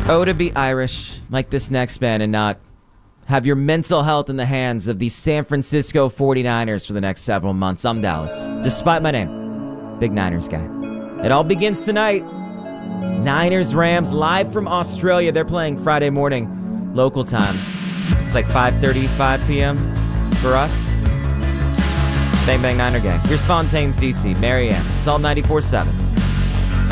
Oh, to be Irish like this next band and not have your mental health in the hands of the San Francisco 49ers for the next several months. I'm Dallas, despite my name. Big Niners guy. It all begins tonight. Niners-Rams live from Australia. They're playing Friday morning, local time. It's like 5:35 p.m. for us. Bang Bang Niner Gang. Here's Fontaine's DC, Marianne. It's all 94.7.